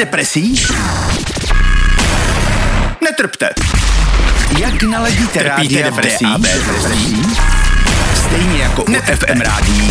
depresí? Netrpte. Jak naladíte rádia v DAB, stejně jako u FM rádií,